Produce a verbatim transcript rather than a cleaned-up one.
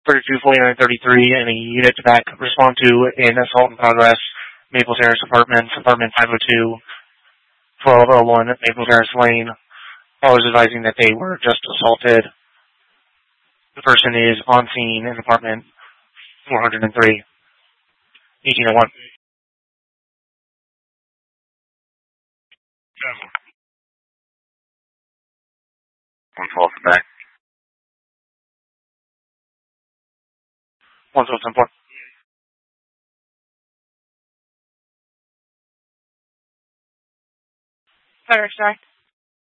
thirty-two forty-nine thirty-three, and a unit to back respond to an assault in progress, Maple Terrace Apartments, apartment five oh two, twelve oh one Maple Terrace Lane. I was advising that they were just assaulted. The person is on scene in apartment four oh three, eighteen oh one. One twelve back. One twelve ten four. Frederick, sorry.